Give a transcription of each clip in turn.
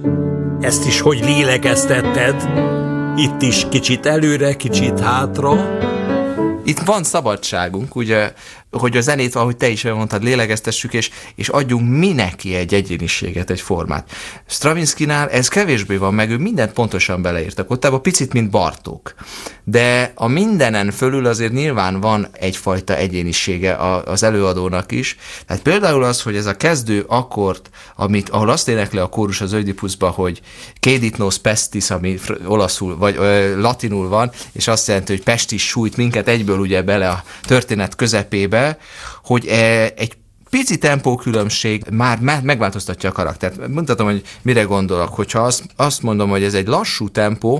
Ezt is hogy lélegeztetted? Itt is kicsit előre, kicsit hátra. Itt van szabadságunk, ugye, hogy a zenét, ahogy te is mondtad, lélegeztessük, és adjunk mindenki egy egyéniséget, egy formát. Stravinskynál ez kevésbé van meg, ő mindent pontosan beleírtak. Ott picit, mint Bartók. De a mindenen fölül azért nyilván van egyfajta egyénisége az előadónak is. Tehát például az, hogy ez a kezdő akkord, ahol azt énekli a kórus az Oidipuszba, hogy Cedit nos pestis, ami olaszul, vagy latinul van, és azt jelenti, hogy pestis sújt minket egyből ugye bele a történet közepébe, hogy egy pici tempókülönbség már megváltoztatja a karaktert. Mutatom, hogy mire gondolok, hogyha azt mondom, hogy ez egy lassú tempó,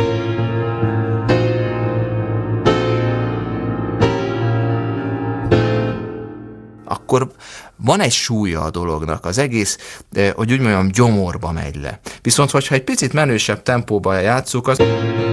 akkor van egy súlya a dolognak, az egész, hogy úgy mondjam, gyomorba megy le. Viszont, hogyha egy picit menősebb tempóban játsszuk, az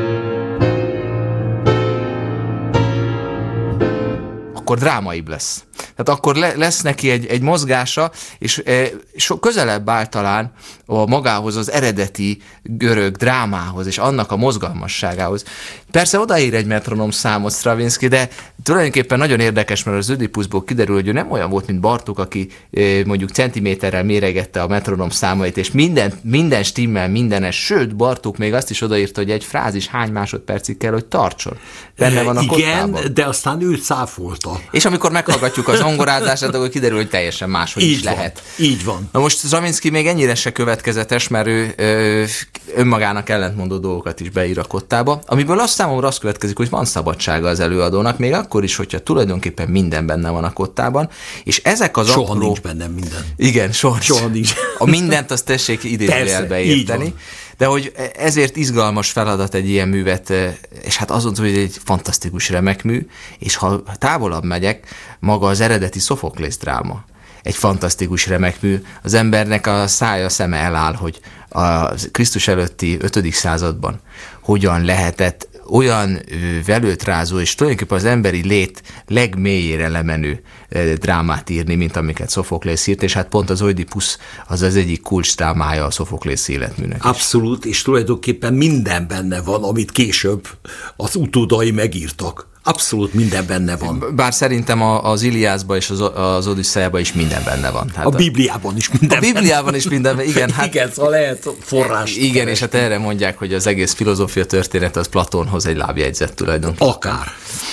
akkor drámaibb lesz. Tehát akkor lesz neki egy mozgása, és közelebb áll talán magához, az eredeti görög drámához, és annak a mozgalmasságához. Persze odaír egy metronom számot Stravinsky, de tulajdonképpen nagyon érdekes, mert az Oidipuszból kiderül, hogy ő nem olyan volt, mint Bartók, aki mondjuk centiméterrel méregette a metronom számait, és minden stimmel, mindenes, sőt, Bartók még azt is odaírta, hogy egy frázis hány másodpercig kell, hogy tartson. Benne van a kottában. Igen, de aztán ő cáfolta. És amikor meghallgatjuk az zongorázását, akkor kiderül, hogy teljesen máshogy is lehet. Így van. Na most Stravinsky még ennyire se következetes, mert ő önmagának ellentmondó dolgokat is beír a kottába, amiből számomra azt következik, hogy van szabadsága az előadónak, még akkor is, hogyha tulajdonképpen minden benne van a kottában, és ezek az soha nincs benne minden. Igen, soha nincs. A mindent azt tessék idézőjelbe érteni. De hogy ezért izgalmas feladat egy ilyen művet, és hát azon, hogy egy fantasztikus remek mű, és ha távolabb megyek, maga az eredeti Szofoklész dráma. Egy fantasztikus remek mű. Az embernek a szája, szeme eláll, hogy a Krisztus előtti 5. században hogyan lehetett olyan velőtrázó, és tulajdonképpen az emberi lét legmélyére lemenő drámát írni, mint amiket Szofoklész írt, és hát pont az Oidipusz az egyik kulcsdrámája a Szofoklész életműnek. Abszolút, és tulajdonképpen minden benne van, amit később az utódai megírtak. Abszolút minden benne van. Bár szerintem az Iliászban és az Odüsszeiában is minden benne van. Hát a Bibliában is minden benne. A Bibliában is minden benne, igen. Hát, igen, szóval lehet forrás. Igen, keresni. És hát erre mondják, hogy az egész filozófia történet az Platónhoz egy lábjegyzet tulajdonképpen. Akár.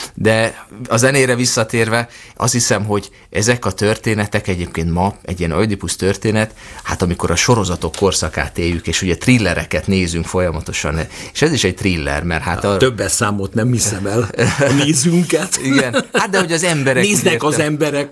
De a zenére visszatérve, azt hiszem, hogy ezek a történetek egyébként ma, egy ilyen Oidipusz történet, hát amikor a sorozatok korszakát éljük, és ugye thrillereket nézünk folyamatosan, és ez is egy thriller, mert hát többes számot nem hiszem el a nézőnket. Igen, hát de hogy az emberek... Néznek az emberek.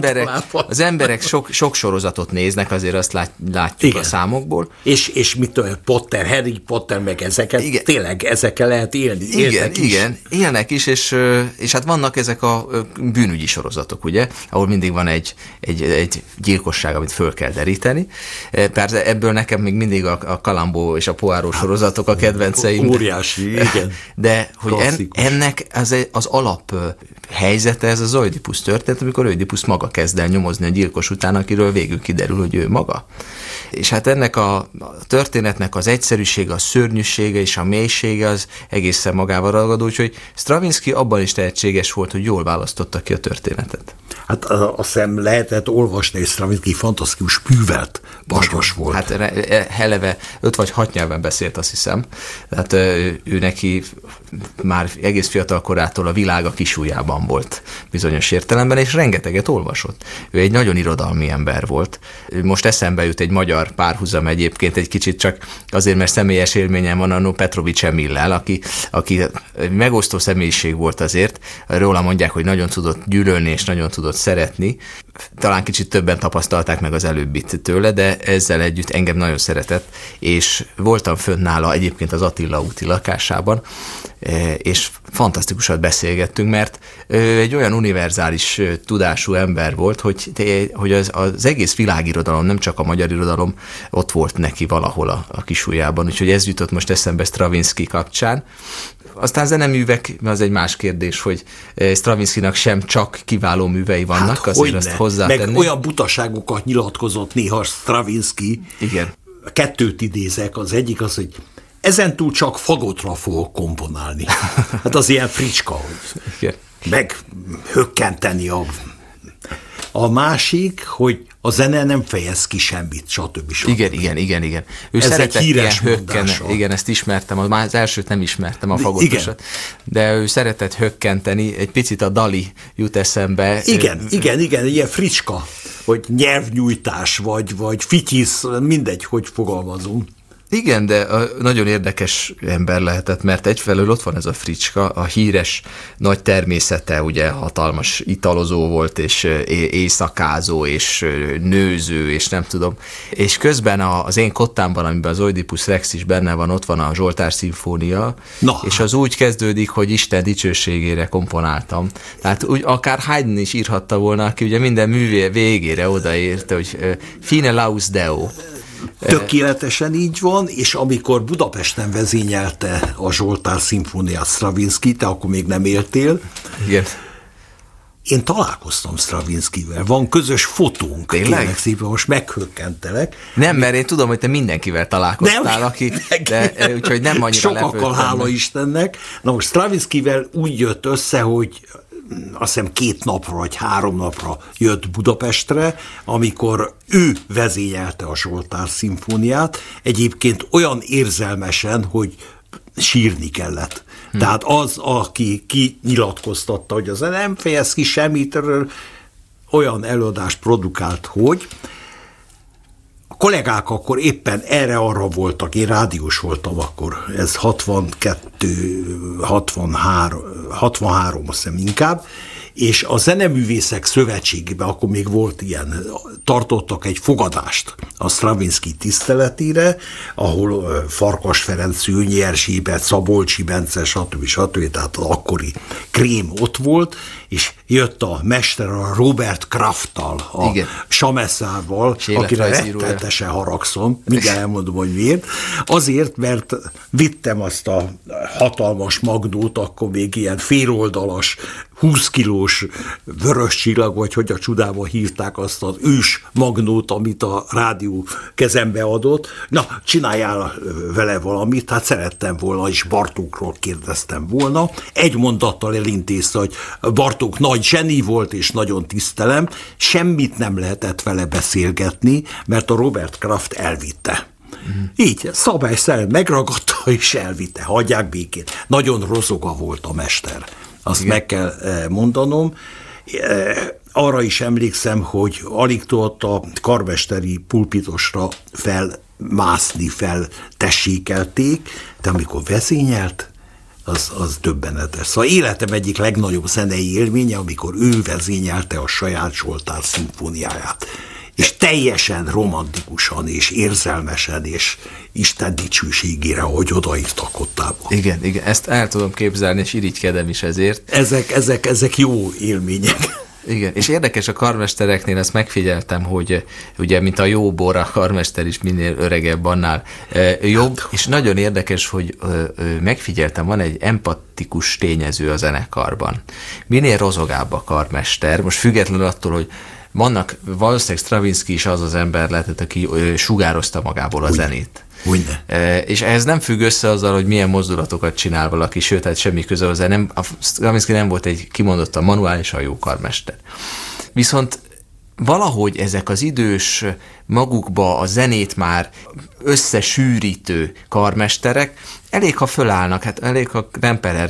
Az emberek sok sorozatot néznek, azért azt látjuk igen. A számokból. És mit tudom, Potter, Harry Potter, meg ezeket, igen. Tényleg ezekkel lehet élni. Igen, élnek is, és hát vannak ezek a bűnügyi sorozatok, ugye, ahol mindig van egy gyilkosság, amit föl kell deríteni. Persze ebből nekem még mindig a Columbo és a Poirot sorozatok a kedvenceim. Óriási, igen. De hogy ennek az alap helyzete, ez az Oidipusz történet, amikor Oidipusz maga kezd el nyomozni a gyilkos után, akiről végül kiderül, hogy ő maga. És hát ennek a történetnek az egyszerűsége, a szörnyűsége és a mélysége az egészen magával ragadó, úgyhogy Stravinsky abban is tehetséges volt, hogy jól választotta ki a történetet. Hát azt hiszem lehetett olvasni, és Stravinsky fantasztikus művelt pastos volt. Hát eleve 5 vagy 6 nyelven beszélt, azt hiszem. Tehát ő neki már egész fiatal korától a világ a kisujjában volt bizonyos értelemben, és rengeteget olvasott. Ő egy nagyon irodalmi ember volt. Most eszembe jut egy magyar párhuzam egyébként, egy kicsit csak azért, mert személyes élményem van annó Petrovics Emillel, aki megosztó személyiség volt azért. Róla mondják, hogy nagyon tudott gyűlölni, és nagyon tudott szeretni. Talán kicsit többen tapasztalták meg az előbbit tőle, de ezzel együtt engem nagyon szeretett, és voltam fönn nála egyébként az Attila úti lakásában, és fantasztikusat beszélgettünk, mert egy olyan univerzális tudású ember volt, hogy az egész világirodalom, nem csak a magyar irodalom, ott volt neki valahol a kisujjában, úgyhogy ez jutott most eszembe Stravinsky kapcsán. Aztán zeneművek, az egy más kérdés, hogy Stravinskynak sem csak kiváló művei vannak, hát, azért azt hozzátenni. Meg olyan butaságokat nyilatkozott néha Stravinsky. Igen. kettőt idézek, az egyik az, hogy ezentúl csak fagotra fogok komponálni. Hát az ilyen fricska, hogy meghökkenteni a másik, hogy a zene nem fejez ki semmit, stb. Igen. Ő ez szeretett egy híres igen, ezt ismertem, az elsőt nem ismertem, a fagotosat, de ő szeretett hökkenteni, egy picit a Dali jut eszembe. Igen, ilyen fricska, hogy nyelvnyújtás, vagy fityisz, mindegy, hogy fogalmazunk. Igen, de nagyon érdekes ember lehetett, mert egyfelől ott van ez a fricska, a híres nagy természete, ugye hatalmas italozó volt, és éjszakázó, és nőző, és nem tudom. És közben az én kottámban, amiben az Oidipus Rex is benne van, ott van a Zsoltár szimfónia, és az úgy kezdődik, hogy Isten dicsőségére komponáltam. Tehát úgy akár Haydn is írhatta volna, aki ugye minden művé végére odaérte, hogy Fine Laus Deo. Tökéletesen így van, és amikor Budapesten vezényelte a Zsoltár szimfóniát Stravinsky, te akkor még nem éltél. Igen. Én találkoztam Stravinskyvel, van közös fotónk. Kérlek szépen, most meghökkentelek. Nem, mert én tudom, hogy te mindenkivel találkoztál, úgyhogy nem annyira lepődtem. Sokakkal, hála Istennek. Na most Stravinskyvel úgy jött össze, hogy azt hiszem 2 napra vagy 3 napra jött Budapestre, amikor ő vezényelte a Zsoltár szimfóniát, egyébként olyan érzelmesen, hogy sírni kellett. Tehát az, aki kinyilatkoztatta, hogy az nem fejez ki semmit, olyan előadást produkált, hogy a kollégák akkor éppen erre-arra voltak, én rádiós voltam akkor, ez 63, azt hiszem inkább, és a Zeneművészek Szövetségében, akkor még volt ilyen, tartottak egy fogadást a Stravinsky tiszteletére, ahol Farkas Ferenc, Szőnyi Erzsébet, Szabolcsi Bence, stb. Tehát az akkori krém ott volt, és jött a mester a Robert Krafttal, a Sameszával, akire rettenetesen haragszom, mindjárt elmondom, hogy miért. Azért, mert vittem azt a hatalmas magnót, akkor még ilyen féloldalas, 20 kilós vörös csillag, vagy hogy a csodában hívták azt az ős magnót, amit a rádió kezembe adott. Na, csináljál vele valamit, hát szerettem volna, és Bartókról kérdeztem volna. Egy mondattal elintézte, hogy Bartók nagy zseni volt, és nagyon tisztelem, semmit nem lehetett vele beszélgetni, mert a Robert Kraft elvitte. Így, szabályszerűen megragadta, és elvitte. Hagyják békén. Nagyon rozoga volt a mester. Azt meg kell mondanom. Arra is emlékszem, hogy alig tudott a karmesteri pulpitosra felmászni, feltessékelték, de amikor vezényelt, az döbbenetes. Szóval életem egyik legnagyobb zenei élménye, amikor ő vezényelte a saját Zsoltár szimfóniáját. És teljesen romantikusan, és érzelmesen, és Isten dicsőségére, hogy odaírtak kottába. Igen, ezt el tudom képzelni, és irigykedem is ezért. Ezek jó élmények. Igen, és érdekes a karmestereknél, ezt megfigyeltem, hogy ugye, mint a jó bor, a karmester is minél öregebb, annál jobb, és nagyon érdekes, hogy megfigyeltem, van egy empatikus tényező a zenekarban. Minél rozogább a karmester, most függetlenül attól, hogy vannak, valószínűleg Stravinsky is az ember lehetett, aki sugározta magából a zenét. És ehhez nem függ össze azzal, hogy milyen mozdulatokat csinál valaki, sőt, hát semmi köze hozzá. A Stravinsky nem volt egy kimondottan manuálisan jó karmester. Viszont valahogy ezek az idős, magukba a zenét már összesűrítő karmesterek, elég, ha fölállnak, hát elég, ha Klemperer